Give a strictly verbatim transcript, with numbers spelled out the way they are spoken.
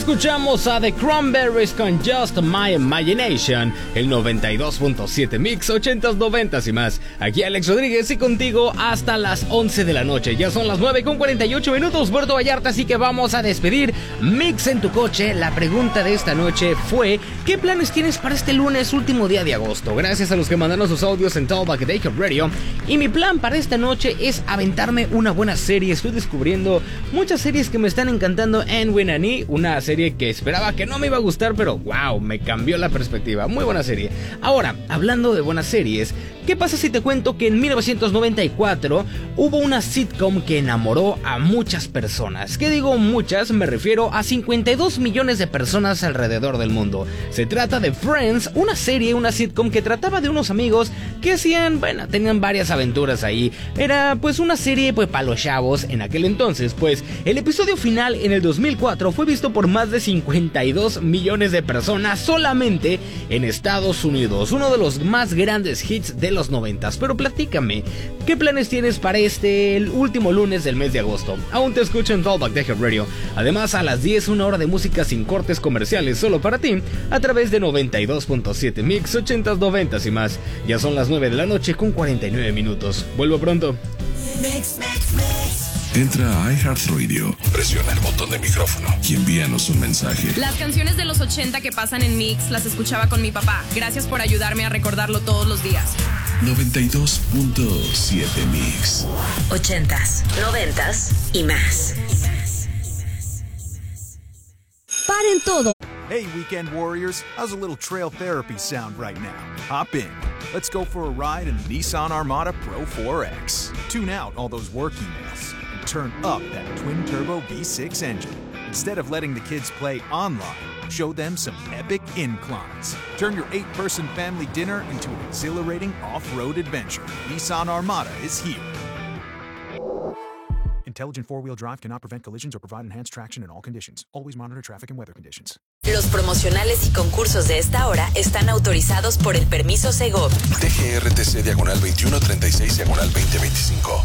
Escuchamos a The Cranberries con Just My Imagination, el noventa y dos punto siete Mix, ochentas, noventas y más. Aquí Alex Rodríguez y contigo hasta las once de la noche. Ya son las nueve con cuarenta y ocho minutos, Puerto Vallarta, así que vamos a despedir Mix en tu coche. La pregunta de esta noche fue: ¿qué planes tienes para este lunes, último día de agosto? Gracias a los que mandaron sus audios en Talkback de Hip Radio. Y mi plan para esta noche es aventarme una buena serie. Estoy descubriendo muchas series que me están encantando. And When Annie, una serie que esperaba que no me iba a gustar, pero wow, me cambió la perspectiva. Muy buena serie. Ahora, hablando de buenas series, ¿qué pasa si te cuento que en mil novecientos noventa y cuatro hubo una sitcom que enamoró a muchas personas? ¿Qué digo muchas? Me refiero a cincuenta y dos millones de personas alrededor del mundo. Se trata de Friends, una serie, una sitcom que trataba de unos amigos que hacían, bueno, tenían varias aventuras ahí. Era pues una serie pues para los chavos en aquel entonces. Pues el episodio final en el dos mil cuatro fue visto por más de cincuenta y dos millones de personas solamente en Estados Unidos. Uno de los más grandes hits de los noventas. Pero platícame, ¿qué planes tienes para este el último lunes del mes de agosto? Aún te escucho en Talkback de Hip Radio. Además, a las diez, una hora de música sin cortes comerciales solo para ti, a través de noventa y dos punto siete Mix, ochentas, noventas y más. Ya son las nueve de la noche con cuarenta y nueve minutos. Vuelvo pronto. Mix, mix, mix. Entra a iHeartRadio, presiona el botón de micrófono y envíanos un mensaje. Las canciones de los ochenta que pasan en Mix las escuchaba con mi papá. Gracias por ayudarme a recordarlo todos los días. noventa y dos punto siete Mix. Ochentas, noventas y más. Paren todo. Hey, weekend warriors, how's a little trail therapy sound right now? Hop in. Let's go for a ride in the Nissan Armada Pro four X. Tune out all those work emails and turn up that twin-turbo V six engine. Instead of letting the kids play online, show them some epic inclines. Turn your eight-person family dinner into an exhilarating off-road adventure. Nissan Armada is here. Intelligent four-wheel drive cannot prevent collisions or provide enhanced traction in all conditions. Always monitor traffic and weather conditions. Los promocionales y concursos de esta hora están autorizados por el permiso Segov. T G R T C diagonal veintiuno treinta y seis diagonal veinte veinticinco.